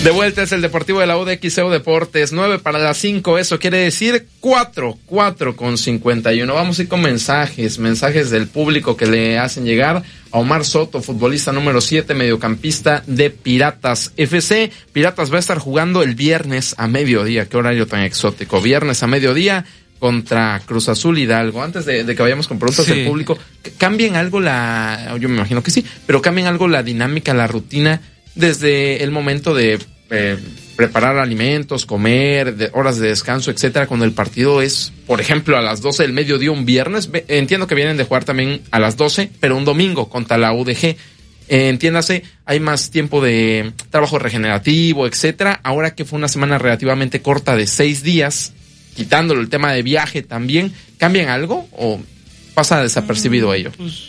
De vuelta es el Deportivo de la U de XEU Deportes, 9 para las 5, eso quiere decir 4 con 51. Vamos a ir con mensajes del público que le hacen llegar a Omar Soto, futbolista número 7, mediocampista de Piratas FC. Piratas va a estar jugando el viernes a mediodía, qué horario tan exótico, viernes a mediodía contra Cruz Azul Hidalgo. Antes de que vayamos con preguntas del público, ¿cambian algo yo me imagino que sí, pero cambian algo la dinámica, la rutina desde el momento de preparar alimentos, comer, horas de descanso, etcétera, cuando el partido es, por ejemplo, a las 12 del mediodía un viernes? Entiendo que vienen de jugar también a las 12, pero un domingo contra la UDG. Entiéndase, hay más tiempo de trabajo regenerativo, etcétera. Ahora que fue una semana relativamente corta de 6 días, quitándolo el tema de viaje también, ¿cambian algo o pasa desapercibido ello?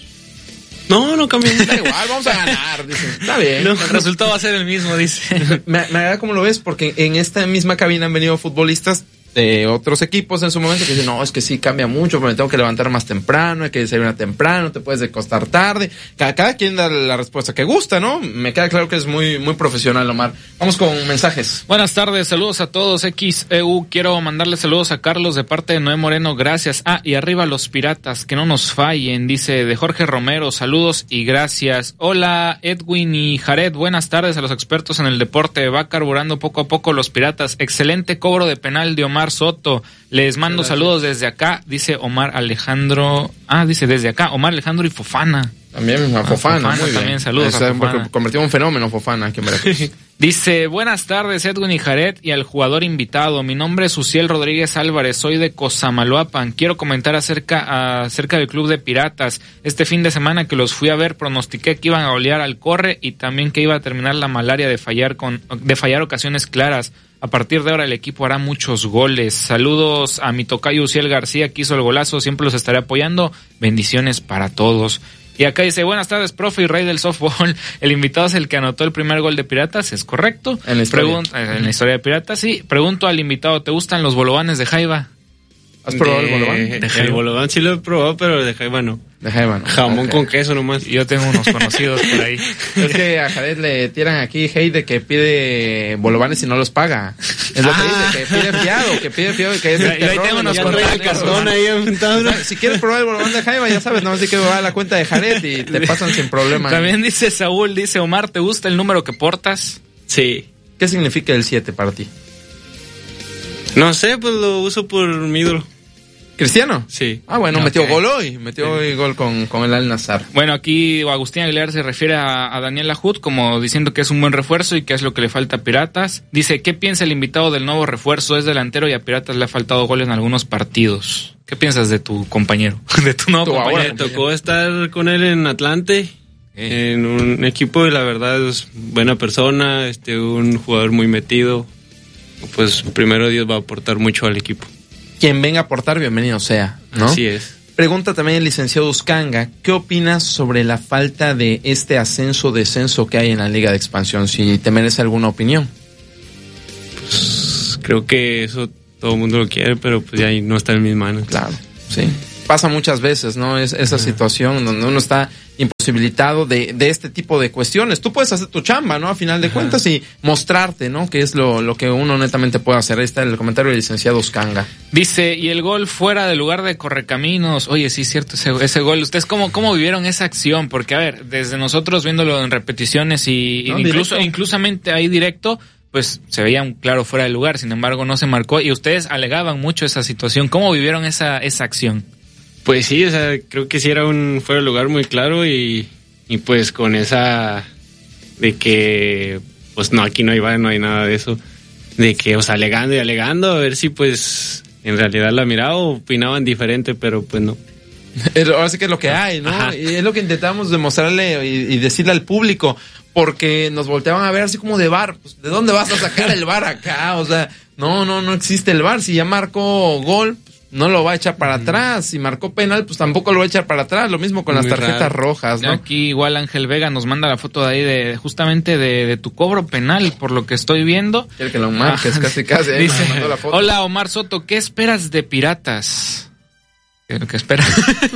No cambian. Da igual, vamos a ganar, dice. Está bien. No, el resultado va a ser el mismo, dice. Me agrada cómo lo ves, porque en esta misma cabina han venido futbolistas de otros equipos en su momento que dicen, no, es que sí cambia mucho, pero me tengo que levantar más temprano, hay que desayunar temprano, te puedes acostar tarde. Cada quien da la respuesta que gusta, ¿no? Me queda claro que es muy, muy profesional, Omar. Vamos con mensajes. Buenas tardes, saludos a todos, XEU. Quiero mandarle saludos a Carlos de parte de Noé Moreno, gracias. Y arriba los Piratas, que no nos fallen, dice de Jorge Romero, saludos y gracias. Hola, Edwin y Jared, buenas tardes a los expertos en el deporte. Va carburando poco a poco los Piratas. Excelente cobro de penal de Omar Soto. Les mando saludos desde acá, dice Omar Alejandro. Dice desde acá, Omar Alejandro y Fofana. También a Fofana, muy bien. También saludos a Fofana. Convirtió en un fenómeno Fofana aquí en Veracruz. Dice, buenas tardes Edwin y Jared y al jugador invitado. Mi nombre es Uciel Rodríguez Álvarez, soy de Cosamaloapan. Quiero comentar acerca del club de Piratas. Este fin de semana que los fui a ver, pronostiqué que iban a golear al Corre y también que iba a terminar la malaria de fallar ocasiones claras. A partir de ahora el equipo hará muchos goles. Saludos a mi tocayo Uciel García, que hizo el golazo, siempre los estaré apoyando. Bendiciones para todos. Y acá dice, buenas tardes, profe y rey del softball. El invitado es el que anotó el primer gol de Piratas, ¿es correcto? En la historia. En la historia de Piratas, sí. Pregunto al invitado, ¿te gustan los bolovanes de Jaiba? ¿Has probado el bolobán? El bolobán sí lo he probado, pero de Jaiba no. De Jaiba no. Jamón con queso nomás. Yo tengo unos conocidos por ahí. Es que a Jared le tiran aquí hate de que pide bolovanes y no los paga. Es lo que dice, que pide fiado y que es el terror. Ahí tengo unos contactos ahí aventado. Si quieres probar el bolobán de Jaiba, ya sabes, no, así que va a la cuenta de Jared y te pasan sin problema. También dice Saúl, dice Omar, ¿te gusta el número que portas? Sí. ¿Qué significa el 7 para ti? No sé, pues lo uso por mi ídolo. ¿Cristiano? Sí. Bueno, okay. Metió hoy gol con el Al-Nassr. Bueno, aquí Agustín Aguilar se refiere a Daniel Lahoud como diciendo que es un buen refuerzo y que es lo que le falta a Piratas. Dice, ¿qué piensa el invitado del nuevo refuerzo? Es delantero y a Piratas le ha faltado goles en algunos partidos. ¿Qué piensas de tu compañero? De tu nuevo compañero. Me tocó estar con él en Atlante, en un equipo y la verdad es buena persona, un jugador muy metido. Pues primero Dios va a aportar mucho al equipo. Quien venga a aportar, bienvenido sea, ¿no? Así es. Pregunta también el licenciado Uscanga, ¿qué opinas sobre la falta de este ascenso-descenso que hay en la Liga de Expansión? Si te merece alguna opinión. Pues creo que eso todo el mundo lo quiere, pero pues ya no está en mis manos. Claro, sí. Pasa muchas veces, ¿no? Es esa situación donde uno está imposibilitado de este tipo de cuestiones. Tú puedes hacer tu chamba, ¿no? A final de cuentas y mostrarte, ¿no? Que es lo que uno netamente puede hacer. Ahí está el comentario del licenciado Uscanga. Dice, y el gol fuera del lugar de Correcaminos. Oye, sí, cierto, ese gol. ¿Ustedes cómo vivieron esa acción? Porque, a ver, desde nosotros viéndolo en repeticiones y no, inclusamente ahí directo, pues se veía un claro fuera de lugar. Sin embargo, no se marcó y ustedes alegaban mucho esa situación. ¿Cómo vivieron esa acción? Pues sí, creo que sí era un fuera de lugar muy claro y pues con esa de que pues no, aquí no hay nada de eso, de que alegando a ver si pues en realidad la miraba o opinaban diferente, pero pues no. Ahora sí que es lo que hay, ¿no? Ajá. Y es lo que intentamos demostrarle y decirle al público, porque nos volteaban a ver así como de VAR, pues, ¿de dónde vas a sacar el VAR acá? O sea, no existe el VAR, si ya marcó gol, no lo va a echar para atrás. Si marcó penal, pues tampoco lo va a echar para atrás. Lo mismo con las tarjetas rojas, ¿no? Aquí igual Ángel Vega nos manda la foto de ahí justamente de tu cobro penal, por lo que estoy viendo. Quiere que lo marques, casi. Dice, mandó la foto. Hola Omar Soto, ¿qué esperas de Piratas? ¿Qué es lo que esperas?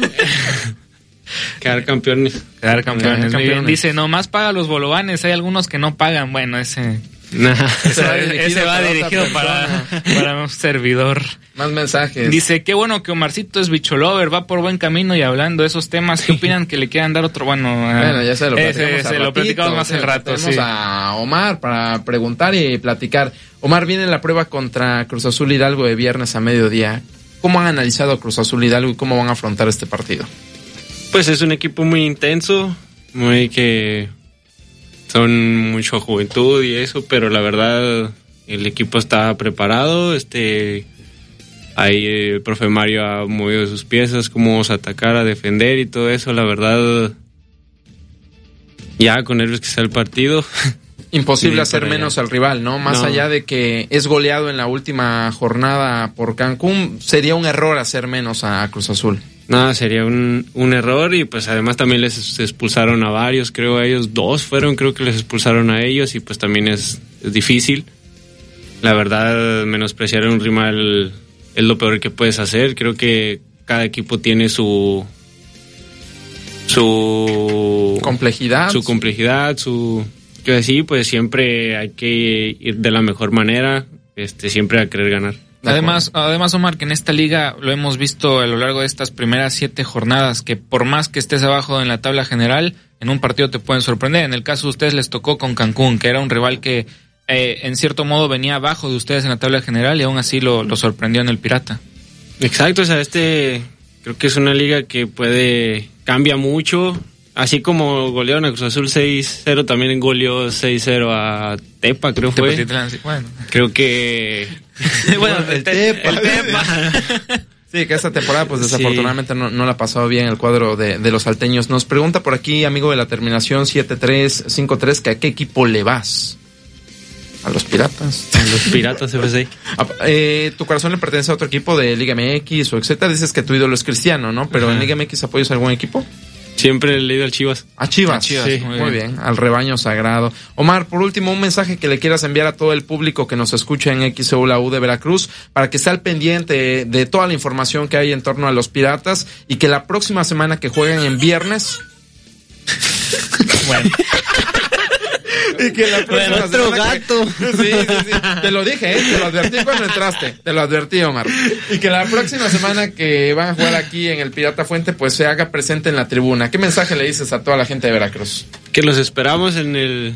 Quedar campeones. Muy bien. Dice, nomás paga los bolovanes, hay algunos que no pagan. Bueno, ese... Ese va dirigido para un servidor. Más mensajes. Dice, qué bueno que Omarcito es bicholover, va por buen camino, y hablando de esos temas, ¿qué opinan que le quieran dar otro? Bueno, ya se lo platicamos más el rato. Tenemos a Omar para preguntar y platicar. Omar, viene la prueba contra Cruz Azul Hidalgo de viernes a mediodía. ¿Cómo han analizado a Cruz Azul Hidalgo y cómo van a afrontar este partido? Pues es un equipo muy intenso, muy que son mucha juventud y eso, pero la verdad el equipo está preparado. Ahí el profe Mario ha movido sus piezas, cómo vamos a atacar, a defender y todo eso. La verdad, ya con nervios que sea el partido. Imposible hacer menos al rival, ¿no? Más allá de que es goleado en la última jornada por Cancún, sería un error hacer menos a Cruz Azul. No, sería un error, y pues además también les expulsaron a varios, creo a ellos, 2 fueron, creo que les expulsaron a ellos, y pues también es difícil. La verdad, menospreciar a un rival es lo peor que puedes hacer. Creo que cada equipo tiene su complejidad. Que sí, pues siempre hay que ir de la mejor manera, siempre a querer ganar. Además, Omar, que en esta liga lo hemos visto a lo largo de estas primeras 7 jornadas, que por más que estés abajo en la tabla general, en un partido te pueden sorprender. En el caso de ustedes les tocó con Cancún, que era un rival que en cierto modo venía abajo de ustedes en la tabla general, y aún así lo sorprendió en el Pirata. Exacto, o sea, creo que es una liga que cambia mucho. Así como golearon a Cruz Azul 6-0, también goleó 6-0 a Tepa, creo fue. Bueno. Creo que... el Tepa. Sí, que esta temporada pues desafortunadamente no la ha pasado bien el cuadro de los salteños. Nos pregunta por aquí, amigo de la terminación 7353, que a qué equipo le vas. ¿A los Piratas? A los Piratas FC. ¿Tu corazón le pertenece a otro equipo de Liga MX o etcétera? Dices que tu ídolo es Cristiano, ¿no? Pero en Liga MX ¿apoyas a algún equipo? Siempre le he ido al Chivas. A Chivas, sí, muy bien, al rebaño sagrado. Omar, por último, un mensaje que le quieras enviar a todo el público que nos escucha en XEU de Veracruz, para que esté al pendiente de toda la información que hay en torno a los Piratas, y que la próxima semana que jueguen en viernes... Bueno... Y que la próxima otro gato. Sí. Te lo dije, te lo advertí cuando entraste. Te lo advertí, Omar. Y que la próxima semana que van a jugar aquí en el Pirata Fuente, pues se haga presente en la tribuna. ¿Qué mensaje le dices a toda la gente de Veracruz? Que los esperamos en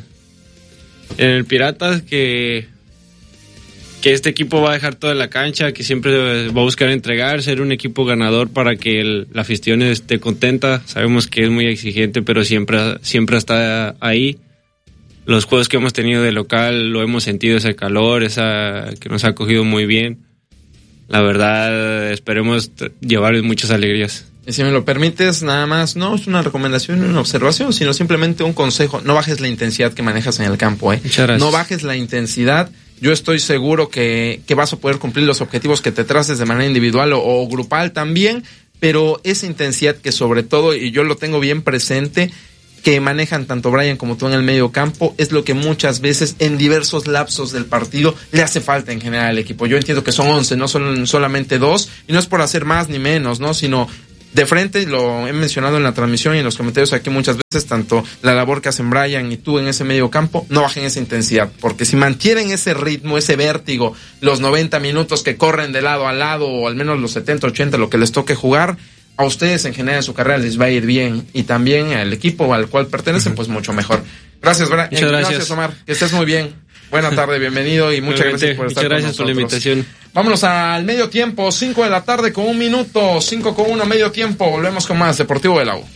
el Piratas, que este equipo va a dejar toda la cancha, que siempre va a buscar entregar, ser un equipo ganador para que la afición esté contenta. Sabemos que es muy exigente, pero siempre está ahí. Los juegos que hemos tenido de local lo hemos sentido, ese calor, que nos ha acogido muy bien. La verdad, esperemos llevarles muchas alegrías. Y si me lo permites, nada más, no es una recomendación, una observación, sino simplemente un consejo. No bajes la intensidad que manejas en el campo, Muchas gracias. No bajes la intensidad. Yo estoy seguro que vas a poder cumplir los objetivos que te traces de manera individual o grupal también, pero esa intensidad que sobre todo, y yo lo tengo bien presente, que manejan tanto Brian como tú en el medio campo, es lo que muchas veces en diversos lapsos del partido le hace falta en general al equipo. Yo entiendo que son 11, no son solamente 2, y no es por hacer más ni menos, ¿no? Sino de frente, lo he mencionado en la transmisión y en los comentarios aquí muchas veces, tanto la labor que hacen Brian y tú en ese medio campo, no bajen esa intensidad, porque si mantienen ese ritmo, ese vértigo, los 90 minutos que corren de lado a lado, o al menos los 70, 80, lo que les toque jugar, a ustedes en general en su carrera les va a ir bien, y también al equipo al cual pertenecen, pues mucho mejor. Gracias, Brian. Gracias, Omar. Que estés muy bien. Buena tarde, bienvenido, y muchas gracias por estar con nosotros. Muchas gracias por la invitación. Vámonos al medio tiempo, 5 de la tarde con 1 minuto, 5:01 medio tiempo. Volvemos con más Deportivo de la U.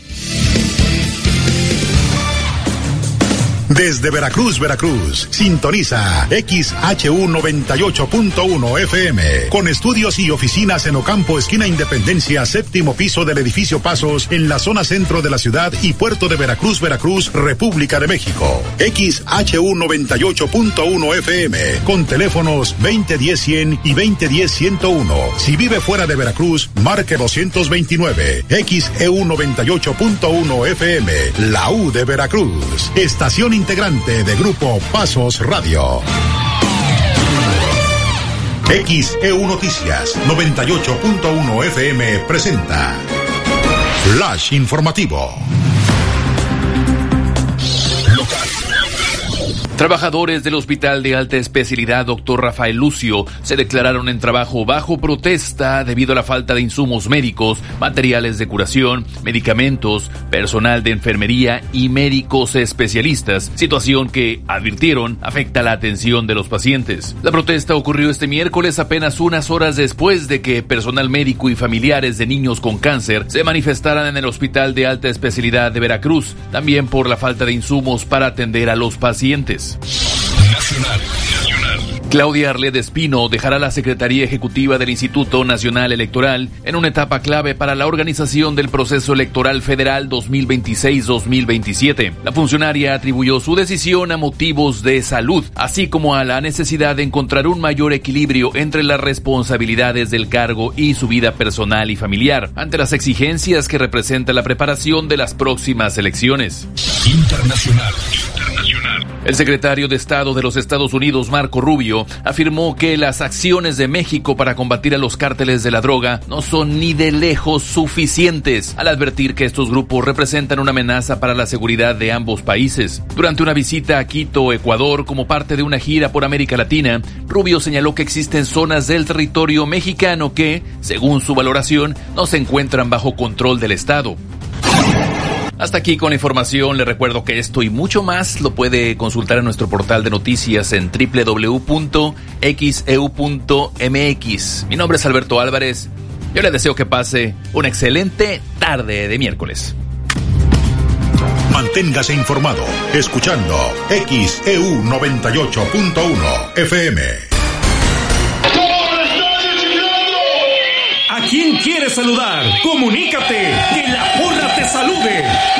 Desde Veracruz, sintoniza XHU 98.1 FM, con estudios y oficinas en Ocampo, esquina Independencia, 7º piso del edificio Pasos, en la zona centro de la ciudad y puerto de Veracruz, República de México. XHU 98.1 FM, con teléfonos 2010-100 y 2010-101. Si vive fuera de Veracruz, marque 229. XEU 98.1 FM, la U de Veracruz. Estación integrante de Grupo Pasos Radio. XEU Noticias 98.1 FM presenta Flash Informativo. Trabajadores del Hospital de Alta Especialidad Dr. Rafael Lucio se declararon en trabajo bajo protesta debido a la falta de insumos médicos, materiales de curación, medicamentos, personal de enfermería y médicos especialistas, situación que, advirtieron, afecta la atención de los pacientes. La protesta ocurrió este miércoles apenas unas horas después de que personal médico y familiares de niños con cáncer se manifestaran en el Hospital de Alta Especialidad de Veracruz, también por la falta de insumos para atender a los pacientes. Nacional. Claudia Arleda Espino dejará la Secretaría Ejecutiva del Instituto Nacional Electoral en una etapa clave para la organización del proceso electoral federal 2026-2027. La funcionaria atribuyó su decisión a motivos de salud, así como a la necesidad de encontrar un mayor equilibrio entre las responsabilidades del cargo y su vida personal y familiar, ante las exigencias que representa la preparación de las próximas elecciones. Internacional. El secretario de Estado de los Estados Unidos, Marco Rubio, afirmó que las acciones de México para combatir a los cárteles de la droga no son ni de lejos suficientes, al advertir que estos grupos representan una amenaza para la seguridad de ambos países. Durante una visita a Quito, Ecuador, como parte de una gira por América Latina, Rubio señaló que existen zonas del territorio mexicano que, según su valoración, no se encuentran bajo control del Estado. Hasta aquí con la información. Le recuerdo que esto y mucho más lo puede consultar en nuestro portal de noticias en www.xeu.mx. Mi nombre es Alberto Álvarez. Yo le deseo que pase una excelente tarde de miércoles. Manténgase informado escuchando XEU 98.1 FM. ¿A quién quieres saludar? Comunícate, que la porra te salude.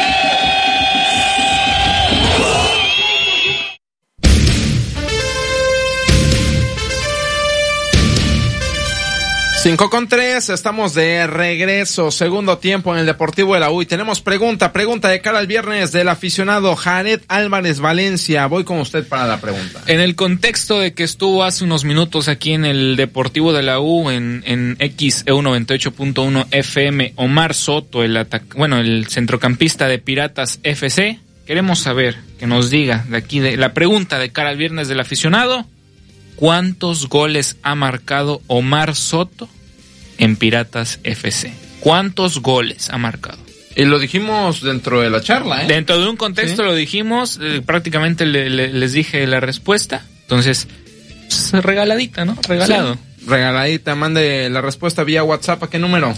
Cinco con 3, estamos de regreso, segundo tiempo en el Deportivo de la U y tenemos pregunta de cara al viernes del aficionado Jared Álvarez Valencia. Voy con usted para la pregunta. En el contexto de que estuvo hace unos minutos aquí en el Deportivo de la U, en XEU 98.1 FM, Omar Soto, el centrocampista de Piratas FC, queremos saber, que nos diga de aquí, de la pregunta de cara al viernes del aficionado, ¿cuántos goles ha marcado Omar Soto en Piratas FC? ¿Cuántos goles ha marcado? Y lo dijimos dentro de la charla, ¿eh? Dentro de un contexto, ¿sí? Lo dijimos, prácticamente les dije la respuesta. Entonces, regaladita, ¿no? Regalado. Sí. Regaladita, mande la respuesta vía WhatsApp. ¿A qué número?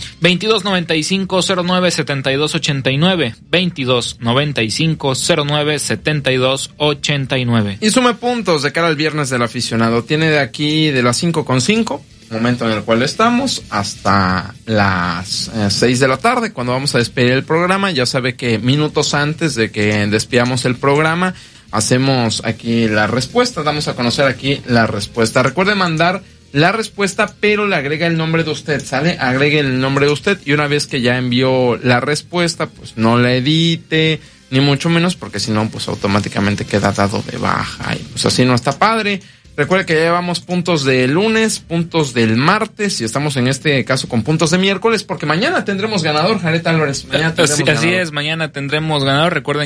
2295-09-7289. 2295-09-7289. Y sume puntos de cara al viernes del aficionado. Tiene de aquí de las 5:05, momento en el cual estamos, hasta las 6 de la tarde, cuando vamos a despedir el programa. Ya sabe que minutos antes de que despidamos el programa, hacemos aquí la respuesta. Damos a conocer aquí la respuesta. Recuerde mandar la respuesta, pero le agrega el nombre de usted, ¿sale? Agregue el nombre de usted y una vez que ya envió la respuesta, pues no la edite, ni mucho menos, porque si no, pues automáticamente queda dado de baja y pues así no está padre. Recuerde que ya llevamos puntos de lunes, puntos del martes y estamos en este caso con puntos de miércoles, porque mañana tendremos ganador, Jared Álvarez. Mañana tendremos ganador. Así es, mañana tendremos ganador. Recuerden